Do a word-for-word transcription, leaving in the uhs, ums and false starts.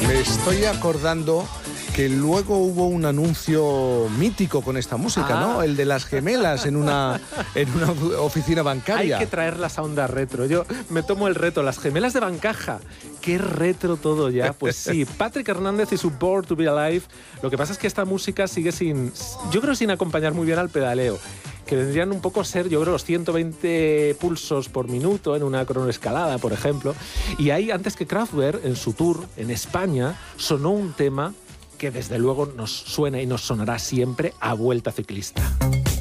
Me estoy acordando que luego hubo un anuncio mítico con esta música, ah. ¿no? El de las gemelas en una, en una oficina bancaria. Hay que traerlas a onda retro. Yo me tomo el reto. Las gemelas de Bancaja. ¡Qué retro todo ya! Pues sí, Patrick Hernández y su Born to Be Alive. Lo que pasa es que esta música sigue sin... Yo creo sin acompañar muy bien al pedaleo. Que vendrían un poco a ser, yo creo, los ciento veinte pulsos por minuto en una cronoescalada, por ejemplo. Y ahí, antes que Kraftwerk, en su tour en España, sonó un tema que desde luego nos suena y nos sonará siempre a Vuelta Ciclista.